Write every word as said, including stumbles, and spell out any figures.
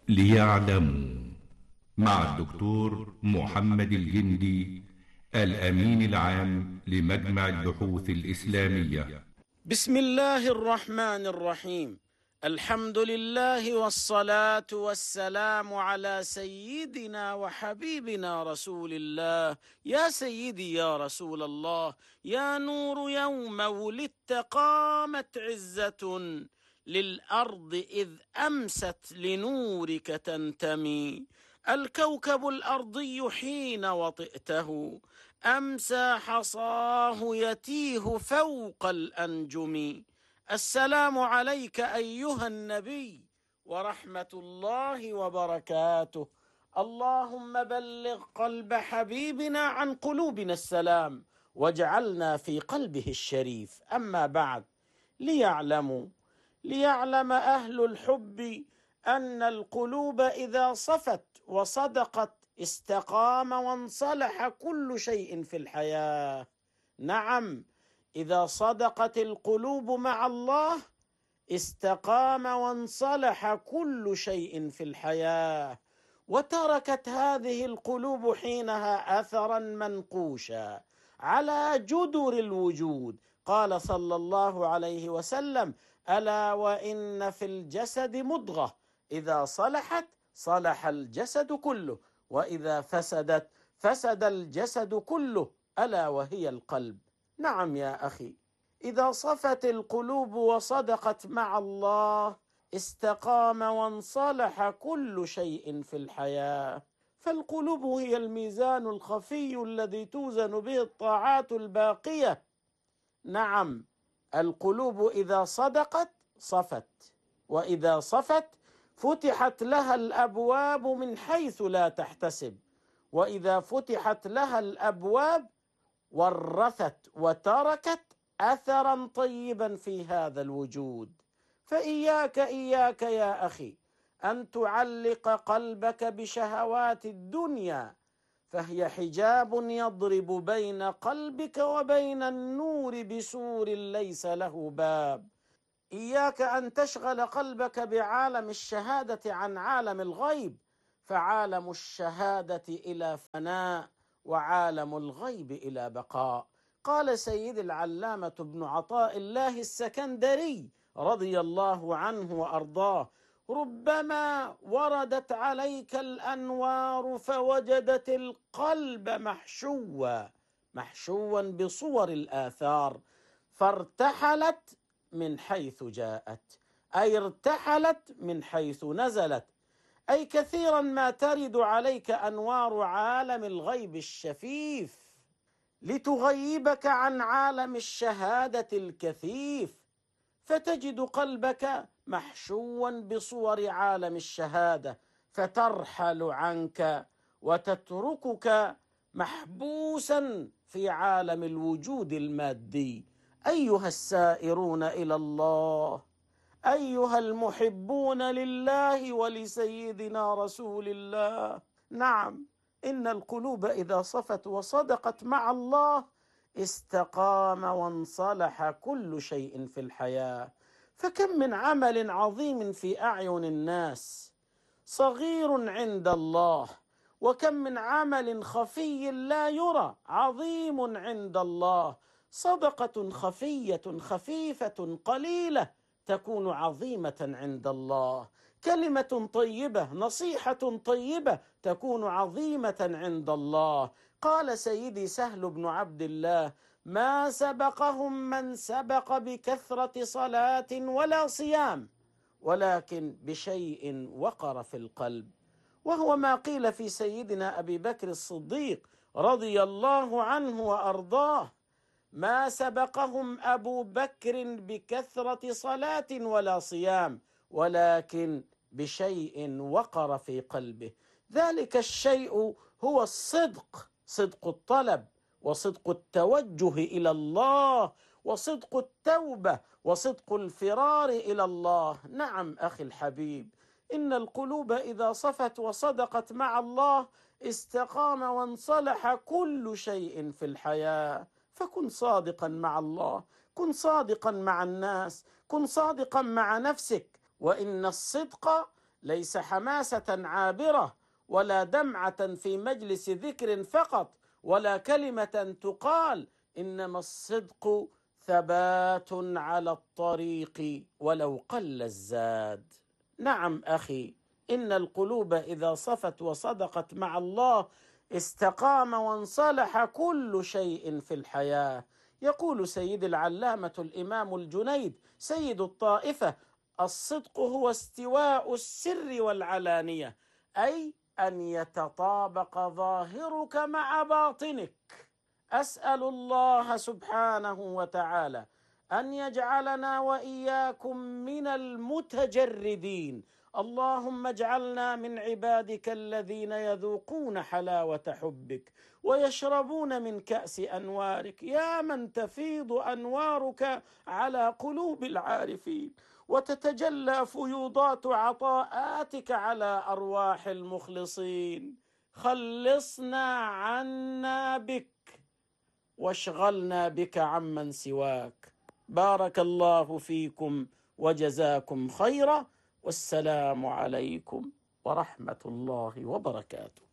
ليعلموا مع الدكتور محمد الجندي، الأمين العام لمجمع البحوث الإسلامية. بسم الله الرحمن الرحيم. الحمد لله والصلاة والسلام على سيدنا وحبيبنا رسول الله. يا سيدي يا رسول الله، يا نور يوم ولدت قامت عزة للأرض إذ أمست لنورك تنتمي. الكوكب الأرضي حين وطئته أمسى حصاه يتيه فوق الأنجم. السلام عليك أيها النبي ورحمة الله وبركاته. اللهم بلغ قلب حبيبنا عن قلوبنا السلام، واجعلنا في قلبه الشريف. أما بعد، ليعلموا ليعلم أهل الحب أن القلوب إذا صفت وصدقت استقام وانصلح كل شيء في الحياة. نعم، إذا صدقت القلوب مع الله استقام وانصلح كل شيء في الحياة، وتركت هذه القلوب حينها أثرا منقوشا على جدر الوجود. قال صلى الله عليه وسلم: ألا وإن في الجسد مضغة إذا صلحت صلح الجسد كله، وإذا فسدت فسد الجسد كله، ألا وهي القلب. نعم يا أخي، إذا صفت القلوب وصدقت مع الله استقام وانصلح كل شيء في الحياة. فالقلوب هي الميزان الخفي الذي توزن به الطاعات الباقية. نعم، القلوب إذا صدقت صفت، وإذا صفت فتحت لها الأبواب من حيث لا تحتسب، وإذا فتحت لها الأبواب ورثت وتركت أثرا طيبا في هذا الوجود. فإياك إياك يا أخي أن تعلق قلبك بشهوات الدنيا، فهي حجاب يضرب بين قلبك وبين النور بسور ليس له باب. إياك أن تشغل قلبك بعالم الشهادة عن عالم الغيب، فعالم الشهادة إلى فناء وعالم الغيب إلى بقاء. قال سيد العلامة ابن عطاء الله السكندري رضي الله عنه وأرضاه: ربما وردت عليك الأنوار فوجدت القلب محشوا محشوا بصور الآثار، فارتحلت من حيث جاءت، أي ارتحلت من حيث نزلت. أي كثيرا ما ترد عليك أنوار عالم الغيب الشفيف لتغيبك عن عالم الشهادة الكثيف، فتجد قلبك محشوا بصور عالم الشهادة، فترحل عنك وتتركك محبوسا في عالم الوجود المادي. أيها السائرون إلى الله، أيها المحبون لله ولسيدنا رسول الله، نعم، إن القلوب إذا صفت وصدقت مع الله استقام وانصلح كل شيء في الحياة. فكم من عمل عظيم في أعين الناس صغير عند الله، وكم من عمل خفي لا يرى عظيم عند الله. صدقة خفية خفيفة قليلة تكون عظيمة عند الله. كلمة طيبة، نصيحة طيبة تكون عظيمة عند الله. قال سيدي سهل بن عبد الله: ما سبقهم من سبق بكثرة صلاة ولا صيام، ولكن بشيء وقر في القلب. وهو ما قيل في سيدنا أبي بكر الصديق رضي الله عنه وأرضاه: ما سبقهم أبو بكر بكثرة صلاة ولا صيام، ولكن بشيء وقر في قلبه. ذلك الشيء هو الصدق، صدق الطلب، وصدق التوجه إلى الله، وصدق التوبة، وصدق الفرار إلى الله. نعم أخي الحبيب، إن القلوب إذا صفت وصدقت مع الله استقام وانصلح كل شيء في الحياة. فكن صادقا مع الله، كن صادقا مع الناس، كن صادقا مع نفسك، وإن الصدق ليس حماسة عابرة ولا دمعة في مجلس ذكر فقط ولا كلمة تقال، إنما الصدق ثبات على الطريق ولو قل الزاد. نعم أخي، إن القلوب إذا صفت وصدقت مع الله استقام وانصلح كل شيء في الحياة. يقول سيد العلامة الإمام الجنيد سيد الطائفة: الصدق هو استواء السر والعلانية، أي أن يتطابق ظاهرك مع باطنك. أسأل الله سبحانه وتعالى أن يجعلنا وإياكم من المتجردين. اللهم اجعلنا من عبادك الذين يذوقون حلاوة حبك ويشربون من كأس أنوارك، يا من تفيض أنوارك على قلوب العارفين وتتجلى فيوضات عطاءاتك على أرواح المخلصين. خلصنا عنا بك واشغلنا بك عمن سواك. بارك الله فيكم وجزاكم خيرا، والسلام عليكم ورحمة الله وبركاته.